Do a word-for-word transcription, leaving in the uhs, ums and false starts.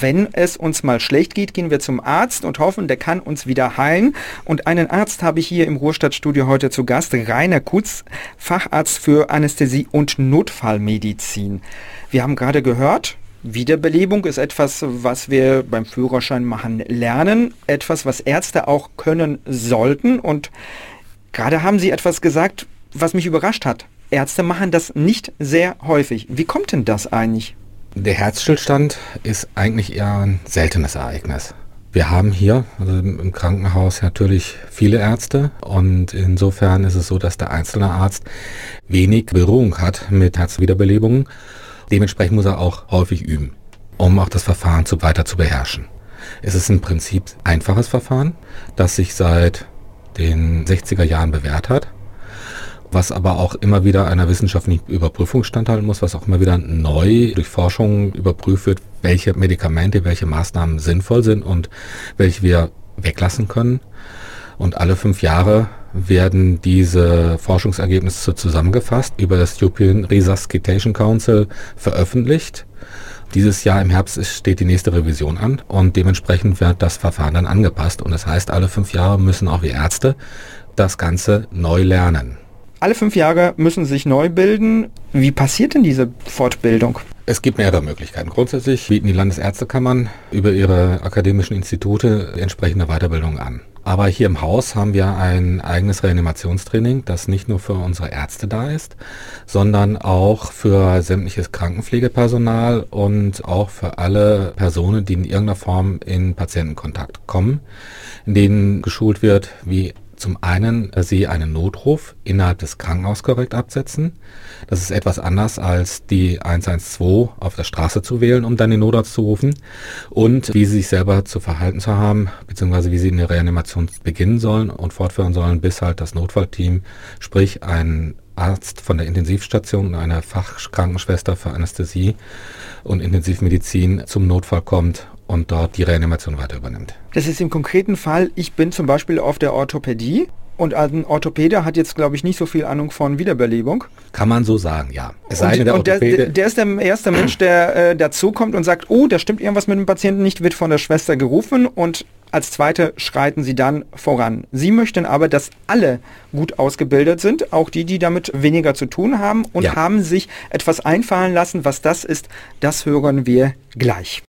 Wenn es uns mal schlecht geht, gehen wir zum Arzt und hoffen, der kann uns wieder heilen. Und einen Arzt habe ich hier im Ruhrstadtstudio heute zu Gast, Rainer Kutz, Facharzt für Anästhesie und Notfallmedizin. Wir haben gerade gehört, Wiederbelebung ist etwas, was wir beim Führerschein machen lernen, etwas, was Ärzte auch können sollten. Und gerade haben Sie etwas gesagt, was mich überrascht hat. Ärzte machen das nicht sehr häufig. Wie kommt denn das eigentlich? Der Herzstillstand ist eigentlich eher ein seltenes Ereignis. Wir haben hier also im Krankenhaus natürlich viele Ärzte und insofern ist es so, dass der einzelne Arzt wenig Berührung hat mit Herzwiederbelebungen. Dementsprechend muss er auch häufig üben, um auch das Verfahren zu, weiter zu beherrschen. Es ist im Prinzip ein einfaches Verfahren, das sich seit den sechziger Jahren bewährt hat, was aber auch immer wieder einer wissenschaftlichen Überprüfung standhalten muss, was auch immer wieder neu durch Forschung überprüft wird, welche Medikamente, welche Maßnahmen sinnvoll sind und welche wir weglassen können. Und alle fünf Jahre werden diese Forschungsergebnisse zusammengefasst, über das European Resuscitation Council veröffentlicht. Dieses Jahr im Herbst steht die nächste Revision an und dementsprechend wird das Verfahren dann angepasst. Und das heißt, alle fünf Jahre müssen auch wir Ärzte das Ganze neu lernen. Alle fünf Jahre müssen sich neu bilden. Wie passiert denn diese Fortbildung? Es gibt mehrere Möglichkeiten. Grundsätzlich bieten die Landesärztekammern über ihre akademischen Institute entsprechende Weiterbildung an. Aber hier im Haus haben wir ein eigenes Reanimationstraining, das nicht nur für unsere Ärzte da ist, sondern auch für sämtliches Krankenpflegepersonal und auch für alle Personen, die in irgendeiner Form in Patientenkontakt kommen, in denen geschult wird, wie zum einen Sie einen Notruf innerhalb des Krankenhauses korrekt absetzen. Das ist etwas anders als die eins eins zwei auf der Straße zu wählen, um dann den Notarzt zu rufen. Und wie Sie sich selber zu verhalten zu haben, beziehungsweise wie Sie in der Reanimation beginnen sollen und fortführen sollen, bis halt das Notfallteam, sprich ein Arzt von der Intensivstation und eine Fachkrankenschwester für Anästhesie und Intensivmedizin zum Notfall kommt und dort die Reanimation weiter übernimmt. Das ist im konkreten Fall, ich bin zum Beispiel auf der Orthopädie und ein Orthopäde hat jetzt, glaube ich, nicht so viel Ahnung von Wiederbelebung. Kann man so sagen, ja. Es sei und denn, der, und der, Orthopäde der ist der erste Mensch, der äh, dazukommt und sagt, oh, da stimmt irgendwas mit dem Patienten nicht, wird von der Schwester gerufen und als Zweite schreiten Sie dann voran. Sie möchten aber, dass alle gut ausgebildet sind, auch die, die damit weniger zu tun haben und ja. haben sich etwas einfallen lassen. Was das ist, das hören wir gleich.